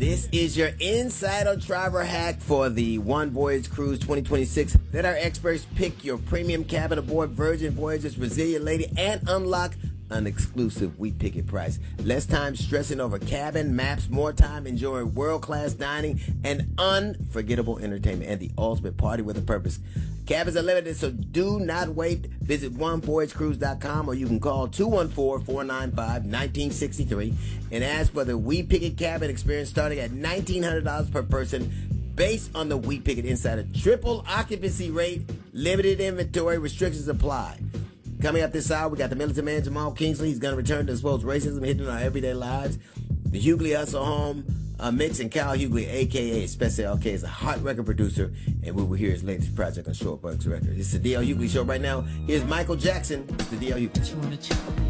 This is your insider driver hack for the One Voyage Cruise 2026. Let our experts pick your premium cabin aboard Virgin Voyages Resilient Lady and unlock an exclusive We Pick It price. Less time stressing over cabin maps, more time enjoying world-class dining and unforgettable entertainment, and the ultimate party with a purpose. Cabins are limited, so do not wait. Visit onevoyagecruise.com, or you can call 214-495-1963 and ask for the We Pick It cabin experience starting at $1,900 per person based on the We Pick It Insider triple occupancy rate. Limited inventory, restrictions apply. Coming up this hour, we got the militant man Jamal Kingsley. He's going to return to expose racism hitting our everyday lives. The Hughley Hustle Home Mix, and Kyle Hughley, a.k.a. Special LK, is a hot record producer, and we will hear his latest project on Short Bucks Records. It's the D.L. Hughley Show right now. Here's Michael Jackson. It's the D.L. Hughley Show.